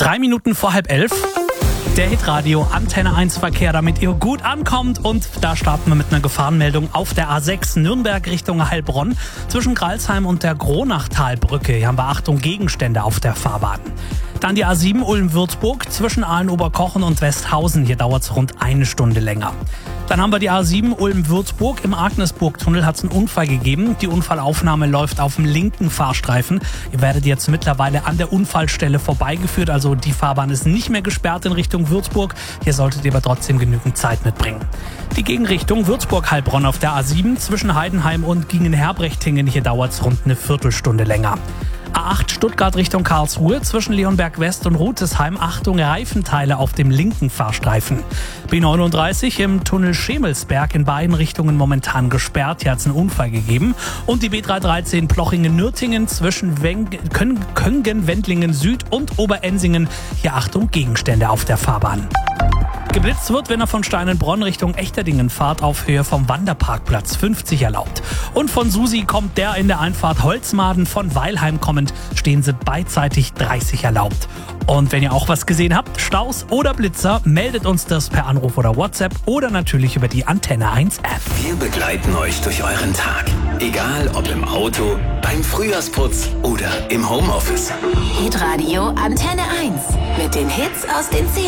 3 Minuten vor 10:30. Der Hitradio Antenne 1 Verkehr, damit ihr gut ankommt. Und da starten wir mit einer Gefahrenmeldung auf der A6 Nürnberg Richtung Heilbronn. Zwischen Gralsheim und der Kronachtalbrücke. Hier haben wir Achtung, Gegenstände auf der Fahrbahn. Dann die A7 Ulm-Würzburg zwischen Aalen-Oberkochen und Westhausen. Hier dauert es rund 1 Stunde länger. Dann haben wir die A7 Ulm-Würzburg. Im Agnesburg-Tunnel hat es einen Unfall gegeben. Die Unfallaufnahme läuft auf dem linken Fahrstreifen. Ihr werdet jetzt mittlerweile an der Unfallstelle vorbeigeführt. Also die Fahrbahn ist nicht mehr gesperrt in Richtung Würzburg. Hier solltet ihr aber trotzdem genügend Zeit mitbringen. Die Gegenrichtung Würzburg-Heilbronn auf der A7 zwischen Heidenheim und Gingen-Herbrechtinghen. Hier dauert es rund eine Viertelstunde länger. A8 Stuttgart Richtung Karlsruhe zwischen Leonberg West und Rutesheim. Achtung, Reifenteile auf dem linken Fahrstreifen. B39 im Tunnel Schemelsberg in beiden Richtungen momentan gesperrt. Hier hat es einen Unfall gegeben. Und die B313 Plochingen-Nürtingen zwischen Köngen, Wendlingen Süd und Oberensingen. Hier Achtung, Gegenstände auf der Fahrbahn. Geblitzt wird, wenn er von Steinenbronn Richtung Echterdingen fahrt, auf Höhe vom Wanderparkplatz 50 erlaubt. Und von Susi kommt der in der Einfahrt Holzmaden. Von Weilheim kommend stehen sie beidseitig 30 erlaubt. Und wenn ihr auch was gesehen habt, Staus oder Blitzer, meldet uns das per Anruf oder WhatsApp oder natürlich über die Antenne 1 App. Wir begleiten euch durch euren Tag. Egal ob im Auto, beim Frühjahrsputz oder im Homeoffice. Hitradio Antenne 1 mit den Hits aus den 10